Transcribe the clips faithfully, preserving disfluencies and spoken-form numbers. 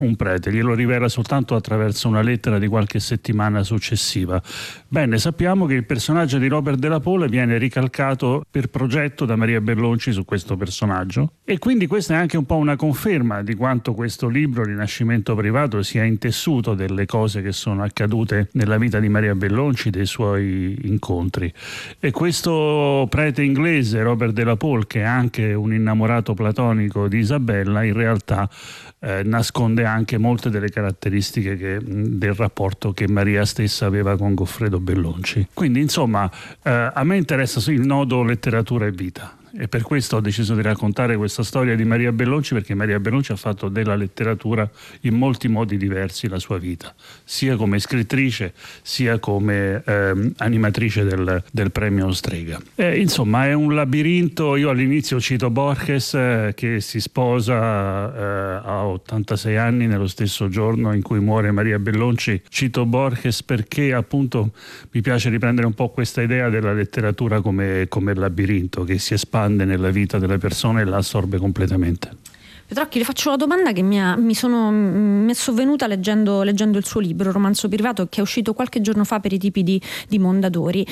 un prete, glielo rivela soltanto attraverso una lettera di qualche settimana successiva. Bene, sappiamo che il personaggio di Robert Della Pole viene ricalcato per progetto da Maria Bellonci su questo personaggio, e quindi questa è anche un po' una conferma di quanto questo libro, Rinascimento privato, sia intessuto delle cose che sono accadute nella vita di Maria Bellonci, dei suoi incontri. E questo prete inglese, Robert Della Pole, che è anche un innamorato platonico di Isabella, in realtà eh, nasconde anche molte delle caratteristiche che, del rapporto che Maria stessa aveva con Goffredo Bellonci. Quindi insomma eh, a me interessa il nodo letteratura e vita, e per questo ho deciso di raccontare questa storia di Maria Bellonci, perché Maria Bellonci ha fatto della letteratura in molti modi diversi la sua vita, sia come scrittrice sia come ehm, animatrice del, del premio Strega. E, insomma è un labirinto. Io all'inizio cito Borges eh, che si sposa eh, a ottantasei anni nello stesso giorno in cui muore Maria Bellonci. Cito Borges perché appunto mi piace riprendere un po' questa idea della letteratura come, come labirinto che si espande nella vita delle persone e la assorbe completamente. Petrocchi, le faccio una domanda che mi, ha, mi, sono, mi è sovvenuta leggendo, leggendo il suo libro, Romanzo privato, che è uscito qualche giorno fa per i tipi di, di Mondadori.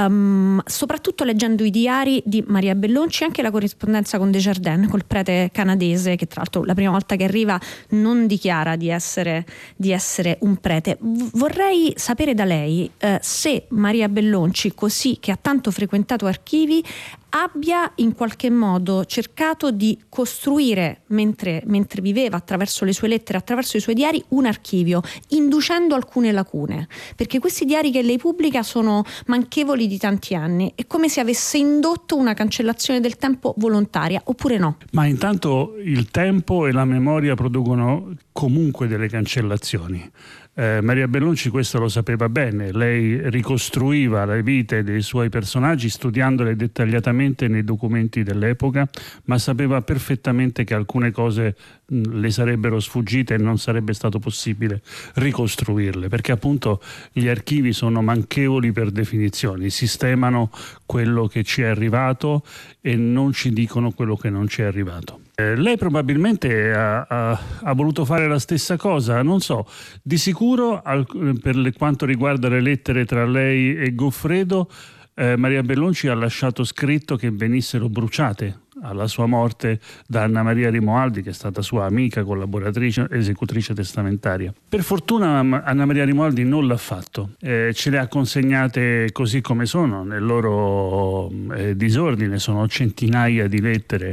Um, soprattutto leggendo i diari di Maria Bellonci e anche la corrispondenza con Desjardins, col prete canadese, che tra l'altro la prima volta che arriva non dichiara di essere, di essere un prete. V- vorrei sapere da lei eh, se Maria Bellonci, così che ha tanto frequentato archivi, abbia in qualche modo cercato di costruire, mentre, mentre viveva, attraverso le sue lettere, attraverso i suoi diari, un archivio, inducendo alcune lacune, perché questi diari che lei pubblica sono manchevoli di tanti anni. È come se avesse indotto una cancellazione del tempo volontaria, oppure no? Ma intanto il tempo e la memoria producono comunque delle cancellazioni. Eh, Maria Bellonci questo lo sapeva bene. Lei ricostruiva le vite dei suoi personaggi studiandole dettagliatamente nei documenti dell'epoca, ma sapeva perfettamente che alcune cose mh, le sarebbero sfuggite e non sarebbe stato possibile ricostruirle, perché appunto gli archivi sono manchevoli per definizione, sistemano quello che ci è arrivato e non ci dicono quello che non ci è arrivato. Eh, lei probabilmente ha, ha, ha voluto fare la stessa cosa, non so, di sicuro al, per le, quanto riguarda le lettere tra lei e Goffredo, eh, Maria Bellonci ha lasciato scritto che venissero bruciate alla sua morte da Anna Maria Rimoaldi, che è stata sua amica, collaboratrice, esecutrice testamentaria. Per fortuna Anna Maria Rimoaldi non l'ha fatto, eh, ce le ha consegnate così come sono, nel loro eh, disordine. Sono centinaia di lettere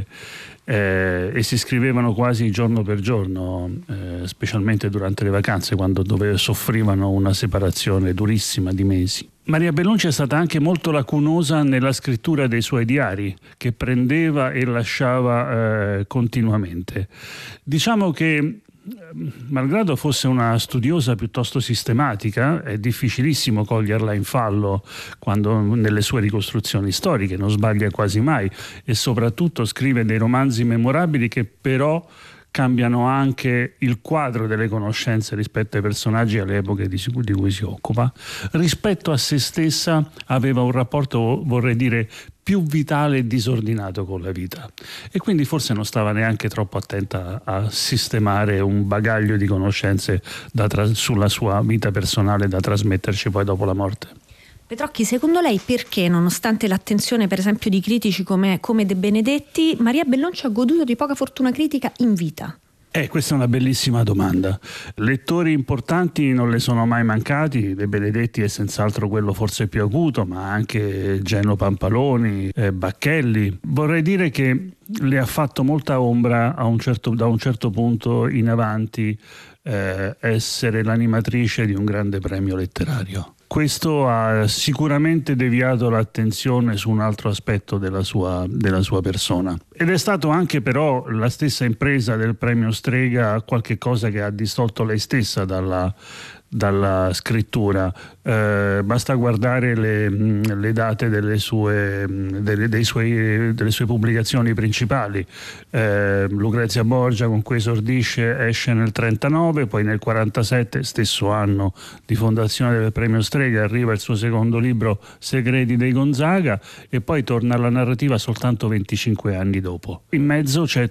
eh, e si scrivevano quasi giorno per giorno, eh, specialmente durante le vacanze, quando dove soffrivano una separazione durissima di mesi. Maria Bellonci è stata anche molto lacunosa nella scrittura dei suoi diari, che prendeva e lasciava eh, continuamente. Diciamo che, malgrado fosse una studiosa piuttosto sistematica, è difficilissimo coglierla in fallo quando nelle sue ricostruzioni storiche, non sbaglia quasi mai, e soprattutto scrive dei romanzi memorabili che però cambiano anche il quadro delle conoscenze rispetto ai personaggi e alle epoche di, di cui si occupa. Rispetto a se stessa aveva un rapporto, vorrei dire, più vitale e disordinato con la vita, e quindi forse non stava neanche troppo attenta a sistemare un bagaglio di conoscenze da tra- sulla sua vita personale da trasmetterci poi dopo la morte. Petrocchi, secondo lei perché, nonostante l'attenzione per esempio di critici come, come De Benedetti, Maria Bellonci ha goduto di poca fortuna critica in vita? Eh, questa è una bellissima domanda. Lettori importanti non le sono mai mancati. De Benedetti è senz'altro quello forse più acuto, ma anche Geno Pampaloni, eh, Bacchelli. Vorrei dire che le ha fatto molta ombra a un certo, da un certo punto in avanti eh, essere l'animatrice di un grande premio letterario. Questo ha sicuramente deviato l'attenzione su un altro aspetto della sua, della sua persona. Ed è stato anche però la stessa impresa del premio Strega qualche cosa che ha distolto lei stessa dalla, dalla scrittura. Eh, basta guardare le, le date delle sue, delle, dei suoi, delle sue pubblicazioni principali. Eh, Lucrezia Borgia, con cui esordisce, esce nel trentanove, poi nel quarantasette, stesso anno di fondazione del premio Strega, arriva il suo secondo libro, Segreti dei Gonzaga, e poi torna alla narrativa soltanto venticinque anni dopo. In mezzo c'è tutto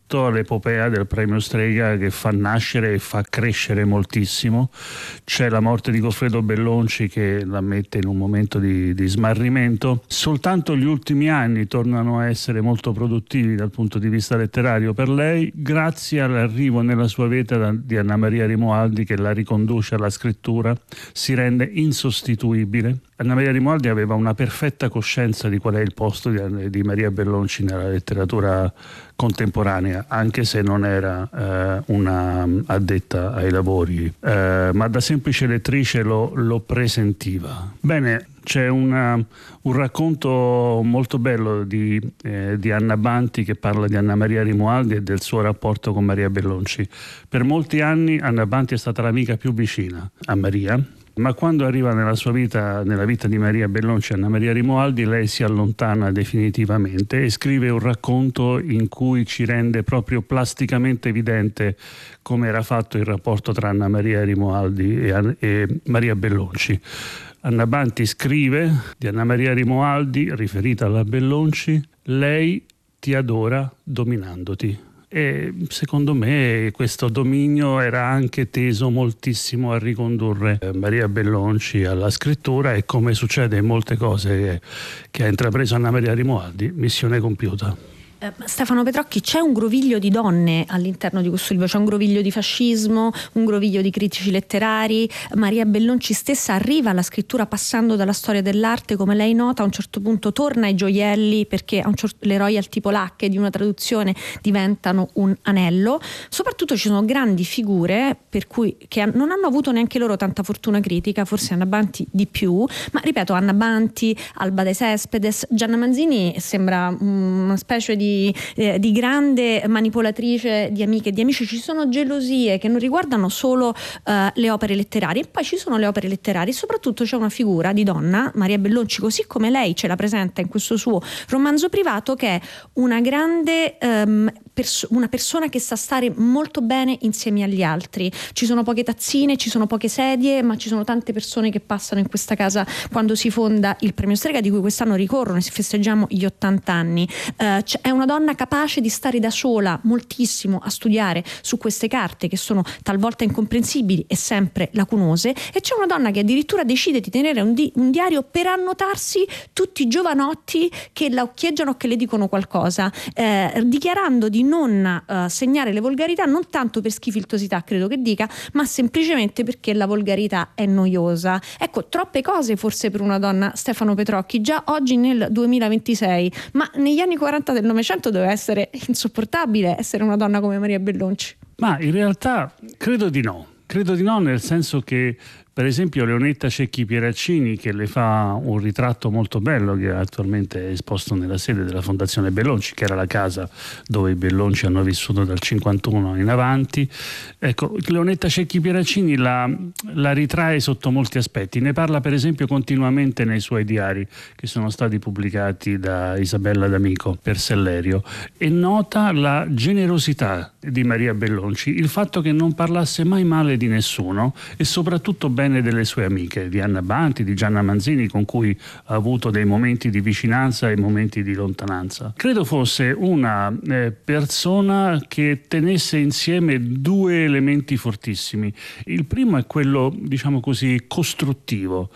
soprattutto l'epopea del premio Strega, che fa nascere e fa crescere moltissimo. C'è la morte di Goffredo Bellonci che la mette in un momento di, di smarrimento. Soltanto gli ultimi anni tornano a essere molto produttivi dal punto di vista letterario per lei, grazie all'arrivo nella sua vita di Anna Maria Romualdi, che la riconduce alla scrittura, si rende insostituibile. Anna Maria Romualdi aveva una perfetta coscienza di qual è il posto di, di Maria Bellonci nella letteratura contemporanea, anche se non era eh, una addetta ai lavori, eh, ma da semplice lettrice lo, lo presentiva. Bene, c'è una, un racconto molto bello di, eh, di Anna Banti, che parla di Anna Maria Romualdi e del suo rapporto con Maria Bellonci. Per molti anni Anna Banti è stata l'amica più vicina a Maria, ma quando arriva nella sua vita, nella vita di Maria Bellonci, Anna Maria Romualdi, lei si allontana definitivamente e scrive un racconto in cui ci rende proprio plasticamente evidente come era fatto il rapporto tra Anna Maria Romualdi e, e Maria Bellonci. Anna Banti scrive di Anna Maria Romualdi, riferita alla Bellonci: lei ti adora dominandoti. E secondo me questo dominio era anche teso moltissimo a ricondurre Maria Bellonci alla scrittura, e come succede in molte cose che, che ha intrapreso Anna Maria Romualdi, missione compiuta. Eh, Stefano Petrocchi, c'è un groviglio di donne all'interno di questo libro, c'è un groviglio di fascismo, un groviglio di critici letterari. Maria Bellonci stessa arriva alla scrittura passando dalla storia dell'arte, come lei nota, a un certo punto torna ai gioielli, perché a un certo, le royalty polacche di una traduzione diventano un anello. Soprattutto ci sono grandi figure per cui che non hanno avuto neanche loro tanta fortuna critica, forse Anna Banti di più, ma ripeto, Anna Banti, Alba de Cespedes, Gianna Manzini sembra una specie di Di, eh, di grande manipolatrice di amiche e di amici. Ci sono gelosie che non riguardano solo eh, le opere letterarie, e poi ci sono le opere letterarie, e soprattutto c'è una figura di donna, Maria Bellonci, così come lei ce la presenta in questo suo romanzo privato, che è una grande ehm, pers- una persona che sa stare molto bene insieme agli altri. Ci sono poche tazzine, ci sono poche sedie, ma ci sono tante persone che passano in questa casa quando si fonda il premio Strega, di cui quest'anno ricorrono e festeggiamo gli ottanta anni. Eh, è una donna capace di stare da sola moltissimo a studiare su queste carte che sono talvolta incomprensibili e sempre lacunose, e c'è una donna che addirittura decide di tenere un, di- un diario per annotarsi tutti i giovanotti che la occhieggiano o che le dicono qualcosa, eh, dichiarando di non eh, segnare le volgarità, non tanto per schifiltosità, credo che dica, ma semplicemente perché la volgarità è noiosa. Ecco, troppe cose forse per una donna, Stefano Petrocchi, già oggi nel duemilaventisei, ma negli anni quaranta del Novecento doveva essere insopportabile essere una donna come Maria Bellonci. Ma in realtà credo di no, credo di no nel senso che, per esempio, Leonetta Cecchi Pieraccini, che le fa un ritratto molto bello che attualmente è esposto nella sede della Fondazione Bellonci, che era la casa dove i Bellonci hanno vissuto dal cinquantuno in avanti. Ecco, Leonetta Cecchi Pieraccini la, la ritrae sotto molti aspetti. Ne parla per esempio continuamente nei suoi diari, che sono stati pubblicati da Isabella D'Amico per Sellerio, e nota la generosità di Maria Bellonci, il fatto che non parlasse mai male di nessuno e soprattutto bene delle sue amiche, di Anna Banti, di Gianna Manzini, con cui ha avuto dei momenti di vicinanza e momenti di lontananza. Credo fosse una eh, persona che tenesse insieme due elementi fortissimi. Il primo è quello, diciamo così, costruttivo,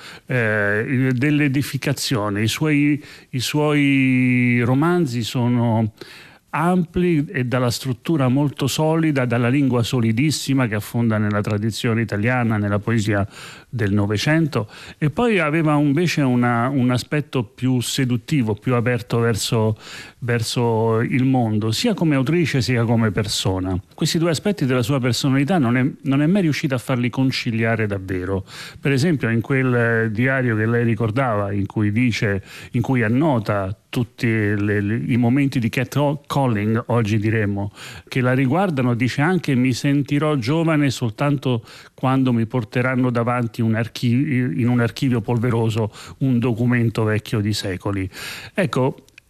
eh, dell'edificazione. I suoi, i suoi romanzi sono ampli e dalla struttura molto solida, dalla lingua solidissima che affonda nella tradizione italiana, nella poesia del Novecento, e poi aveva invece una, un aspetto più seduttivo, più aperto verso, verso il mondo, sia come autrice sia come persona. Questi due aspetti della sua personalità non è, non è mai riuscita a farli conciliare davvero. Per esempio in quel diario che lei ricordava, in cui dice, in cui annota tutti le, le, i momenti di cat calling, oggi diremmo, che la riguardano, dice anche: mi sentirò giovane soltanto quando mi porteranno davanti un archivio, in un archivio polveroso un documento vecchio di secoli. Ecco,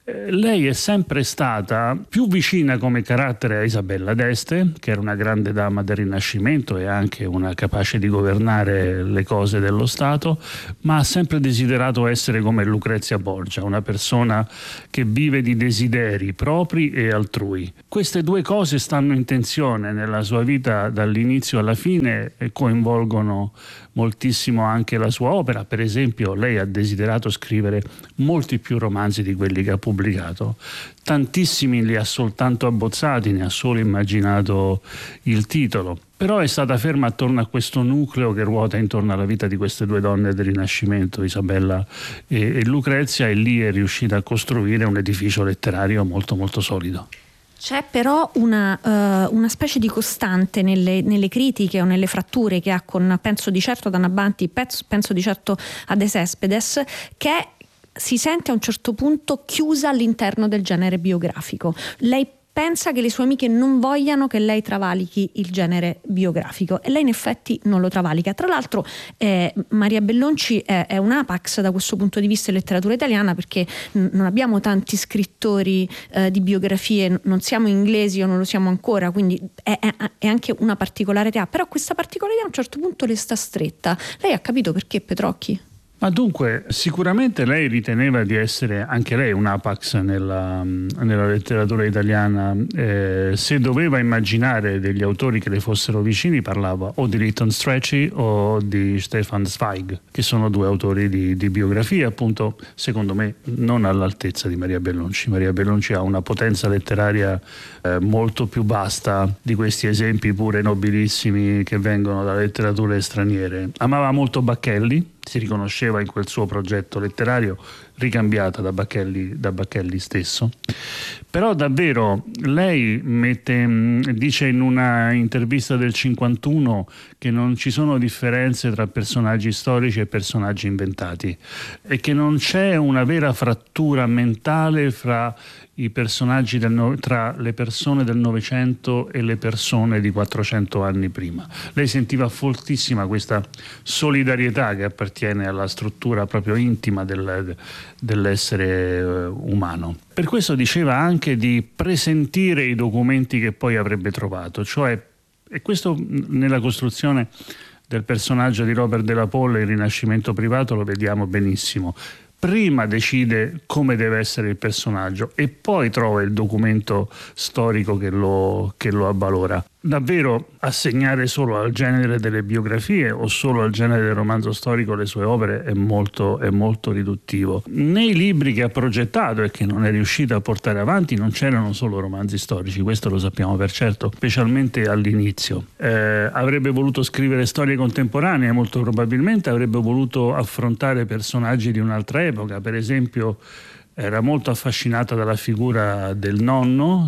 Eh, lei è sempre stata più vicina come carattere a Isabella d'Este, che era una grande dama del Rinascimento e anche una capace di governare le cose dello Stato, ma ha sempre desiderato essere come Lucrezia Borgia, una persona che vive di desideri propri e altrui. Queste due cose stanno in tensione nella sua vita dall'inizio alla fine e coinvolgono moltissimo anche la sua opera. Per esempio, lei ha desiderato scrivere molti più romanzi di quelli che ha pubblicato. Tantissimi li ha soltanto abbozzati, ne ha solo immaginato il titolo. Però è stata ferma attorno a questo nucleo che ruota intorno alla vita di queste due donne del Rinascimento, Isabella e, e Lucrezia, e lì è riuscita a costruire un edificio letterario molto molto solido. C'è però una, uh, una specie di costante nelle, nelle critiche o nelle fratture che ha con, penso di certo ad Anna Banti, penso, penso di certo a De Cespedes, che si sente a un certo punto chiusa all'interno del genere biografico. Lei pensa che le sue amiche non vogliano che lei travalichi il genere biografico e lei in effetti non lo travalica. Tra l'altro eh, Maria Bellonci è, è un apax da questo punto di vista in letteratura italiana, perché n- non abbiamo tanti scrittori eh, di biografie, non siamo inglesi o non lo siamo ancora, quindi è, è, è anche una particolarità, però questa particolarità a un certo punto le sta stretta. Lei ha capito perché, Petrocchi? Ma dunque, sicuramente lei riteneva di essere anche lei un apax nella, nella letteratura italiana. Eh, se doveva immaginare degli autori che le fossero vicini, parlava o di Lytton Strachey o di Stefan Zweig, che sono due autori di, di biografia, appunto, secondo me, non all'altezza di Maria Bellonci. Maria Bellonci ha una potenza letteraria eh, molto più vasta di questi esempi pure nobilissimi che vengono dalle letterature straniere. Amava molto Bacchelli, si riconosceva in quel suo progetto letterario, ricambiata da Bacchelli, da Bacchelli stesso. Però davvero lei mette, dice in una intervista del cinquantuno che non ci sono differenze tra personaggi storici e personaggi inventati e che non c'è una vera frattura mentale fra i personaggi del no- tra le persone del Novecento e le persone di quattrocento anni prima. Lei sentiva fortissima questa solidarietà che appartiene alla struttura proprio intima del, dell'essere umano. Per questo diceva anche di presentire i documenti che poi avrebbe trovato, cioè, e questo nella costruzione del personaggio di Robert de la Pole, Il Rinascimento privato, lo vediamo benissimo. Prima decide come deve essere il personaggio e poi trova il documento storico che lo, che lo avvalora. Davvero assegnare solo al genere delle biografie o solo al genere del romanzo storico le sue opere è molto, è molto riduttivo. Nei libri che ha progettato e che non è riuscito a portare avanti non c'erano solo romanzi storici, questo lo sappiamo per certo, specialmente all'inizio. Eh, avrebbe voluto scrivere storie contemporanee, molto probabilmente avrebbe voluto affrontare personaggi di un'altra epoca, per esempio era molto affascinata dalla figura del nonno,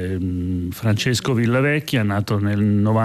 eh, Francesco Villavecchia, nato nel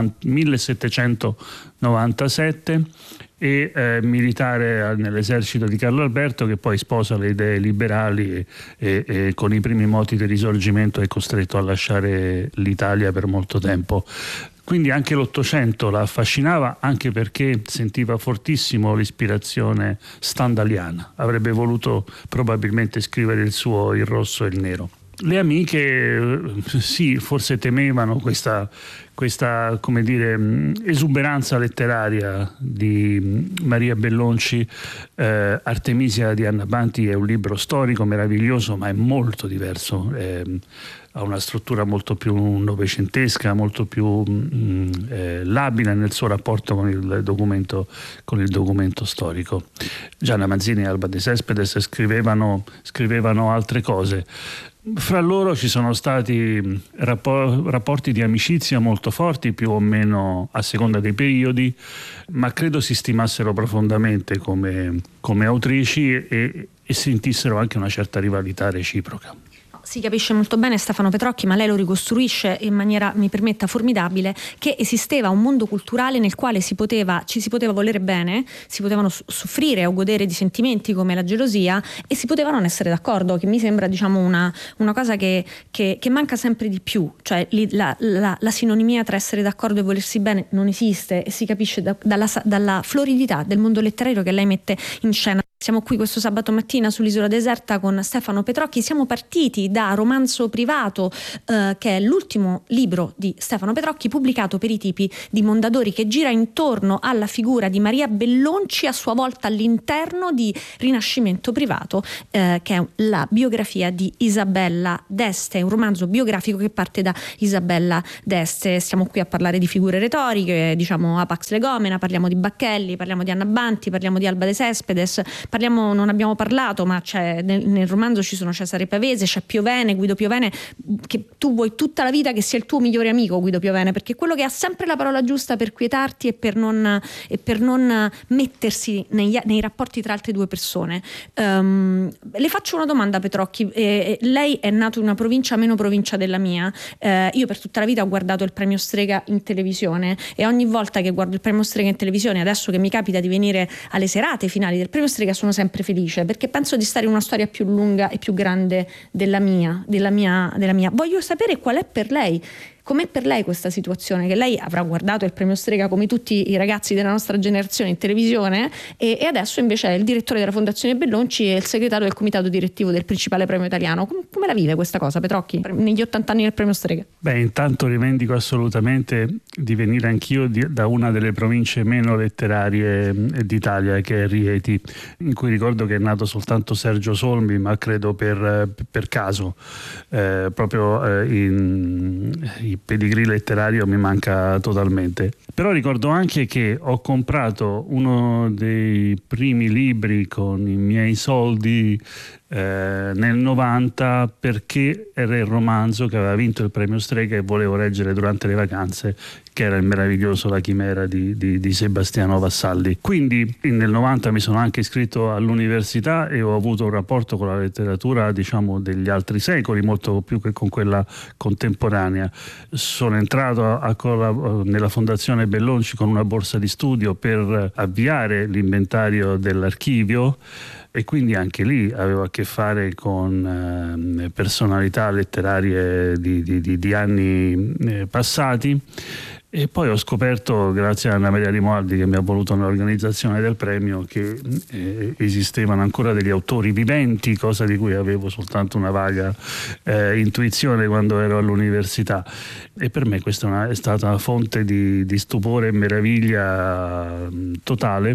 millesettecentonovantasette e eh, militare nell'esercito di Carlo Alberto, che poi sposa le idee liberali e, e, e con i primi moti del Risorgimento è costretto a lasciare l'Italia per molto tempo. Quindi anche l'Ottocento la affascinava, anche perché sentiva fortissimo l'ispirazione stendhaliana. Avrebbe voluto probabilmente scrivere il suo Il rosso e il nero. Le amiche sì, forse temevano questa, questa come dire, esuberanza letteraria di Maria Bellonci. eh, Artemisia di Anna Banti è un libro storico meraviglioso, ma è molto diverso. Eh, ha una struttura molto più novecentesca, molto più mh, eh, labile nel suo rapporto con il documento, con il documento storico. Gianna Mazzini e Alba De Cespedes scrivevano, scrivevano altre cose. Fra loro ci sono stati rappor- rapporti di amicizia molto forti, più o meno a seconda dei periodi, ma credo si stimassero profondamente come, come autrici e, e sentissero anche una certa rivalità reciproca. Si capisce molto bene Stefano Petrocchi, ma lei lo ricostruisce in maniera, mi permetta, formidabile, che esisteva un mondo culturale nel quale si poteva, ci si poteva volere bene, si potevano soffrire o godere di sentimenti come la gelosia e si poteva non essere d'accordo, che mi sembra, diciamo, una, una cosa che, che, che manca sempre di più, cioè la, la, la sinonimia tra essere d'accordo e volersi bene non esiste e si capisce da, dalla, dalla floridità del mondo letterario che lei mette in scena. Siamo qui questo sabato mattina sull'Isola Deserta con Stefano Petrocchi. Siamo partiti da Romanzo Privato, eh, che è l'ultimo libro di Stefano Petrocchi pubblicato per i tipi di Mondadori, che gira intorno alla figura di Maria Bellonci, a sua volta all'interno di Rinascimento Privato, eh, che è la biografia di Isabella d'Este. È un romanzo biografico che parte da Isabella d'Este. Stiamo qui a parlare di figure retoriche, diciamo Apax Legomena, parliamo di Bacchelli, parliamo di Anna Banti, parliamo di Alba de Cespedes. Parliamo, non abbiamo parlato, ma c'è, nel, nel romanzo ci sono Cesare Pavese, c'è Piovene, Guido Piovene, che tu vuoi tutta la vita che sia il tuo migliore amico, Guido Piovene, perché è quello che ha sempre la parola giusta per quietarti e per non, e per non mettersi negli, nei rapporti tra altre due persone. Um, le faccio una domanda, Petrocchi. Eh, lei è nato in una provincia meno provincia della mia. Eh, io per tutta la vita ho guardato il premio Strega in televisione, e ogni volta che guardo il premio Strega in televisione, adesso che mi capita di venire alle serate finali del premio Strega, sono sempre felice, perché penso di stare in una storia più lunga e più grande della mia, della mia, della mia. Voglio sapere qual è per lei, com'è per lei questa situazione, che lei avrà guardato il premio Strega come tutti i ragazzi della nostra generazione in televisione, e, e adesso invece è il direttore della Fondazione Bellonci e il segretario del comitato direttivo del principale premio italiano. Come, come la vive questa cosa, Petrocchi, negli ottanta anni del premio Strega? Beh, intanto rivendico assolutamente di venire anch'io di, da una delle province meno letterarie d'Italia, che è Rieti, in cui ricordo che è nato soltanto Sergio Solmi, ma credo per, per caso, eh, proprio eh, in, il pedigree letterario mi manca totalmente. Però ricordo anche che ho comprato uno dei primi libri con i miei soldi eh, nel novanta, perché era il romanzo che aveva vinto il premio Strega e volevo leggere durante le vacanze, che era il meraviglioso La Chimera di, di, di Sebastiano Vassalli. Quindi nel novanta mi sono anche iscritto all'università e ho avuto un rapporto con la letteratura, diciamo, degli altri secoli, molto più che con quella contemporanea. Sono entrato a, a, a, nella Fondazione Bellonci con una borsa di studio per avviare l'inventario dell'archivio, e quindi anche lì avevo a che fare con eh, personalità letterarie di, di, di, di anni eh, passati. E poi ho scoperto, grazie a Anna Maria Rimualdi che mi ha voluto nell'organizzazione del premio, che eh, esistevano ancora degli autori viventi, cosa di cui avevo soltanto una vaga eh, intuizione quando ero all'università. E per me questa è, una, è stata una fonte di, di stupore e meraviglia totale.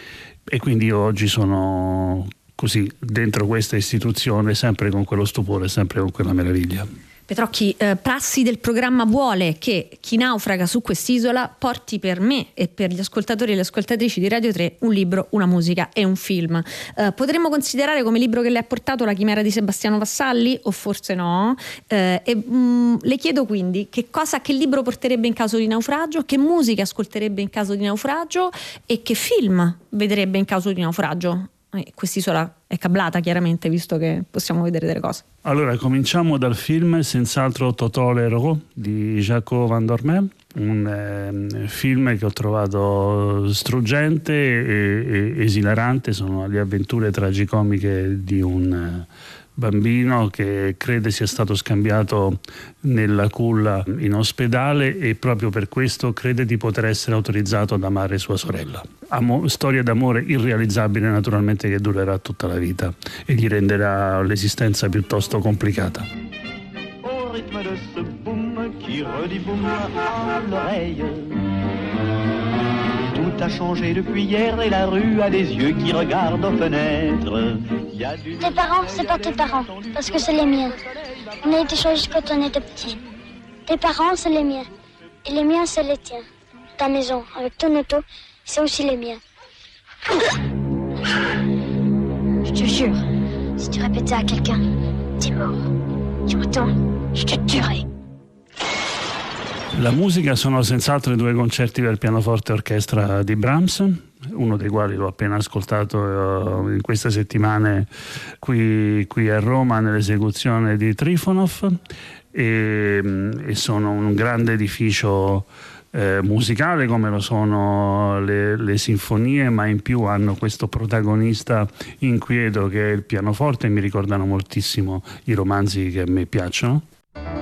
E quindi io oggi sono così dentro questa istituzione, sempre con quello stupore, sempre con quella meraviglia. Petrocchi, eh, prassi del programma vuole che chi naufraga su quest'isola porti per me e per gli ascoltatori e le ascoltatrici di Radio tre un libro, una musica e un film. Eh, potremmo considerare come libro che le ha portato La Chimera di Sebastiano Vassalli, o forse no? Eh, e, mh, le chiedo quindi che cosa, che libro porterebbe in caso di naufragio, che musica ascolterebbe in caso di naufragio e che film vedrebbe in caso di naufragio. Eh, quest'isola è cablata, chiaramente, visto che possiamo vedere delle cose. Allora, cominciamo dal film senz'altro Totò l'Héros di Jaco Van Dormel, un eh, film che ho trovato struggente e, e esilarante. Sono le avventure tragicomiche di un eh, bambino che crede sia stato scambiato nella culla in ospedale, e proprio per questo crede di poter essere autorizzato ad amare sua sorella. Amo, storia d'amore irrealizzabile, naturalmente, che durerà tutta la vita e gli renderà l'esistenza piuttosto complicata. Au rythme de ce boom qui redit boum à l'oreille. Tout a changé depuis hier et la rue a des yeux qui regardent aux fenêtres. Tes parents, c'est pas tes parents, parce que c'est les miens. On a été choisis quand on était petits. Tes parents, c'est les miens. Et les miens, c'est les tiens. Ta maison, avec ton auto, c'est aussi les miens. Je te jure, si tu répètes ça à quelqu'un, t'es mort. Tu entends? Je te tuerai. La musica sono senz'altro i due concerti per pianoforte e orchestra di Brahms, uno dei quali l'ho appena ascoltato in queste settimane qui, qui a Roma nell'esecuzione di Trifonov, e, e sono un grande edificio eh, musicale, come lo sono le, le sinfonie, ma in più hanno questo protagonista inquieto che è il pianoforte, e mi ricordano moltissimo i romanzi che a me piacciono.